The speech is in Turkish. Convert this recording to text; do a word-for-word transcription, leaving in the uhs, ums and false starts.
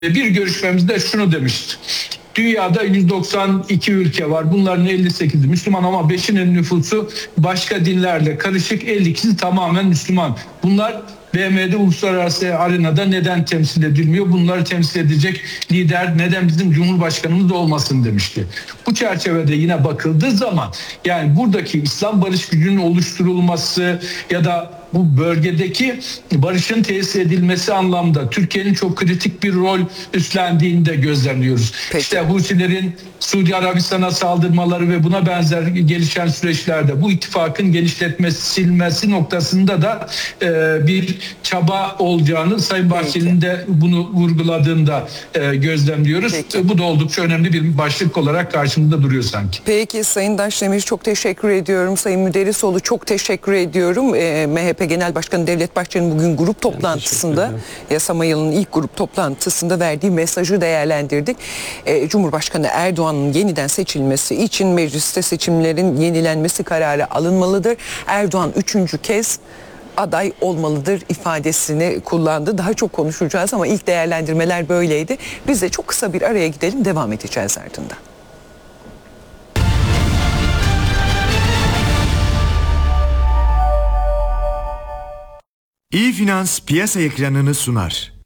Bir görüşmemizde şunu demişti. Dünyada yüz doksan iki ülke var. Bunların elli sekizi Müslüman ama beşinin nüfusu başka dinlerle karışık, elli ikisi tamamen Müslüman. Bunlar B M'de uluslararası arenada neden temsil edilmiyor? Bunları temsil edecek lider neden bizim Cumhurbaşkanımız olmasın demişti. Bu çerçevede yine bakıldığı zaman yani buradaki İslam barış gücünün oluşturulması ya da bu bölgedeki barışın tesis edilmesi anlamda Türkiye'nin çok kritik bir rol üstlendiğini de gözlemliyoruz. Peki. İşte Husilerin Suudi Arabistan'a saldırmaları ve buna benzer gelişen süreçlerde bu ittifakın genişletmesi noktasında da e, bir çaba olacağını Sayın Bahçeli'nin de bunu vurguladığında e, gözlemliyoruz. Peki. Bu da oldukça önemli bir başlık olarak karşımızda duruyor sanki. Peki Sayın Daşdemir çok teşekkür ediyorum. Sayın Müderrisoğlu çok teşekkür ediyorum. E, M H P Genel Başkanı Devlet Bahçeli'nin bugün grup toplantısında, yasama yılının ilk grup toplantısında verdiği mesajı değerlendirdik. E, Cumhurbaşkanı Erdoğan'ın yeniden seçilmesi için mecliste seçimlerin yenilenmesi kararı alınmalıdır. Erdoğan üçüncü kez aday olmalıdır ifadesini kullandı. Daha çok konuşacağız ama ilk değerlendirmeler böyleydi. Biz de çok kısa bir araya gidelim, devam edeceğiz ardından. İyi Finans piyasa ekranını sunar.